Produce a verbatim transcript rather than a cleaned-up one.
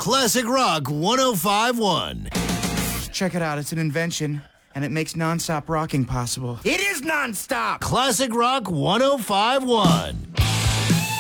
Classic Rock one oh five point one. Check it out. It's an invention, and it makes nonstop rocking possible. It is nonstop. Classic Rock one oh five point one.